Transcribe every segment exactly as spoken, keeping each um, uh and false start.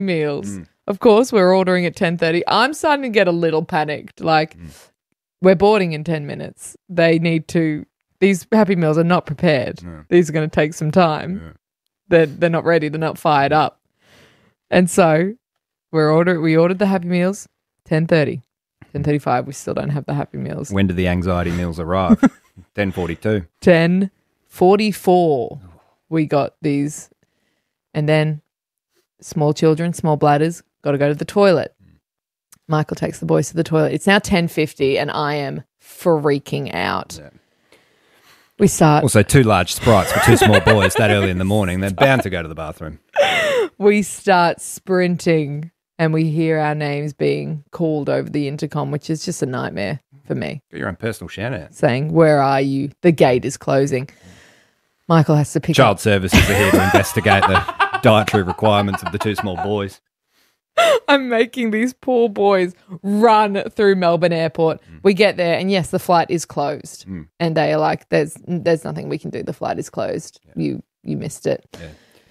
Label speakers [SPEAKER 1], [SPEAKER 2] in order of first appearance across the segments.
[SPEAKER 1] Meals.
[SPEAKER 2] Mm.
[SPEAKER 1] Of course, we're ordering at ten thirty. I'm starting to get a little panicked. Like, mm. we're boarding in ten minutes. They need to... These Happy Meals are not prepared.
[SPEAKER 2] No.
[SPEAKER 1] These are going to take some time.
[SPEAKER 2] Yeah.
[SPEAKER 1] They're, they're not ready. They're not fired up. And so we're order, we ordered the Happy Meals, ten thirty. ten thirty-five, we still don't have the Happy Meals.
[SPEAKER 2] When do the anxiety meals arrive? ten forty-two.
[SPEAKER 1] ten forty-four, we got these. And then small children, small bladders, got to go to the toilet. Michael takes the boys to the toilet. It's now ten fifty and I am freaking out. Yeah. We start...
[SPEAKER 2] Also, two large Sprites for two small boys that early in the morning. They're bound to go to the bathroom.
[SPEAKER 1] We start sprinting and we hear our names being called over the intercom, which is just a nightmare for me.
[SPEAKER 2] Got your own personal shout-out.
[SPEAKER 1] Saying, where are you? The gate is closing. Michael has to pick
[SPEAKER 2] Child
[SPEAKER 1] up...
[SPEAKER 2] Services are here to investigate the dietary requirements of the two small boys.
[SPEAKER 1] I'm making these poor boys run through Melbourne Airport. Mm. We get there and yes, the flight is closed. Mm. And they are like, there's there's nothing we can do. The flight is closed. Yeah. You you missed it.
[SPEAKER 2] Yeah.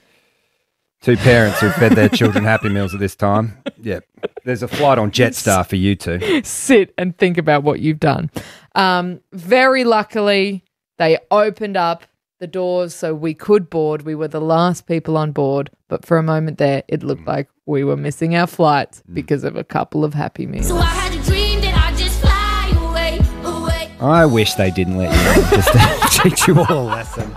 [SPEAKER 2] Two parents who fed their children Happy Meals at this time. Yep. There's a flight on Jetstar for you two.
[SPEAKER 1] Sit and think about what you've done. Um, very luckily, they opened up the doors so we could board. We were the last people on board, but for a moment there, it looked mm. like we were missing our flights mm. because of a couple of Happy Meals.
[SPEAKER 3] So I had a dream that I just fly away, away.
[SPEAKER 2] I wish they didn't let you just to teach you all a lesson.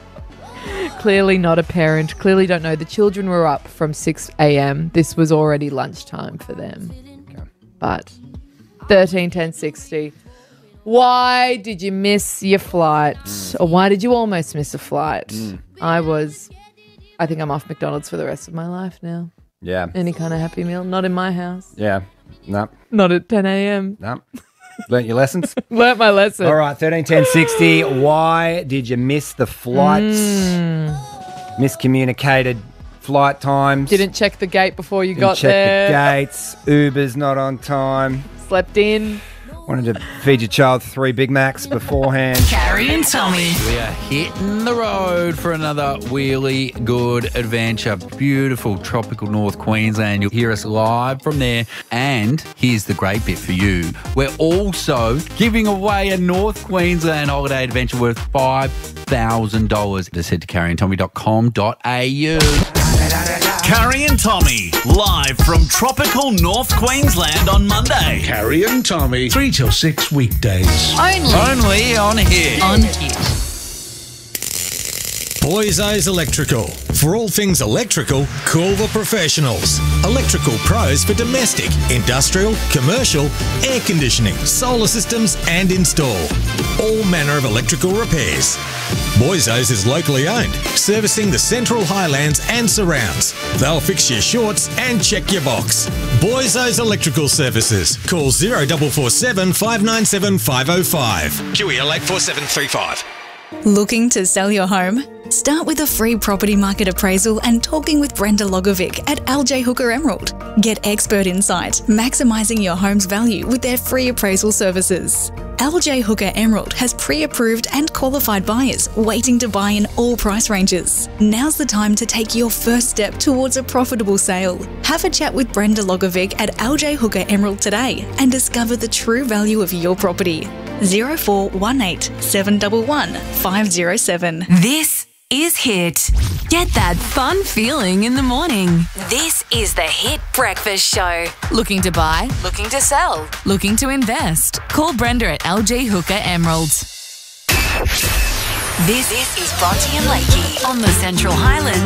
[SPEAKER 1] Clearly not a parent. Clearly don't know. The children were up from six a.m. This was already lunchtime for them. Okay. But thirteen ten sixty. Why did you miss your flight? Mm. Or why did you almost miss a flight? Mm. I was, I think I'm off McDonald's for the rest of my life now.
[SPEAKER 2] Yeah.
[SPEAKER 1] Any kind of Happy Meal. Not in my house.
[SPEAKER 2] Yeah. No.
[SPEAKER 1] Not at ten a.m.
[SPEAKER 2] No. Learnt your lessons?
[SPEAKER 1] Learnt my lesson.
[SPEAKER 2] All right, thirteen ten sixty. Why did you miss the flights?
[SPEAKER 1] Mm.
[SPEAKER 2] Miscommunicated flight times.
[SPEAKER 1] Didn't check the gate before you
[SPEAKER 2] Didn't
[SPEAKER 1] got
[SPEAKER 2] check
[SPEAKER 1] there.
[SPEAKER 2] the gates. Uber's not on time.
[SPEAKER 1] Slept in.
[SPEAKER 2] Wanted to feed your child three Big Macs beforehand.
[SPEAKER 4] Carrie and Tommy. We are hitting the road for another really good adventure. Beautiful tropical North Queensland. You'll hear us live from there. And here's the great bit for you. We're also giving away a North Queensland holiday adventure worth five thousand dollars. Just head to carrie and tommy dot com dot a u.
[SPEAKER 5] Carrie and Tommy, live from tropical North Queensland on Monday.
[SPEAKER 6] Carrie and Tommy, three till six weekdays.
[SPEAKER 4] Only. Only on here.
[SPEAKER 3] On here.
[SPEAKER 6] Boyzo's Electrical. For all things electrical, call the professionals. Electrical pros for domestic, industrial, commercial, air conditioning, solar systems and install. All manner of electrical repairs. Boyzo's is locally owned, servicing the Central Highlands and surrounds. They'll fix your shorts and check your box. Boyzo's Electrical Services. Call zero four four seven, five nine seven, five oh five. Q E L eight four seven three five.
[SPEAKER 7] Looking to sell your home? Start with a free property market appraisal and talking with Brenda Logovic at L J Hooker Emerald. Get expert insight, maximising your home's value with their free appraisal services. L J Hooker Emerald has pre-approved and qualified buyers waiting to buy in all price ranges. Now's the time to take your first step towards a profitable sale. Have a chat with Brenda Logovic at L J Hooker Emerald today and discover the true value of your property. zero four one eight, seven one one, five zero seven.
[SPEAKER 8] This is Hit. Get that fun feeling in the morning. This is the Hit Breakfast Show. Looking to buy? Looking to sell? Looking to invest? Call Brenda at L J Hooker Emerald. This, this is Bronte and Lakey on the Central Highlands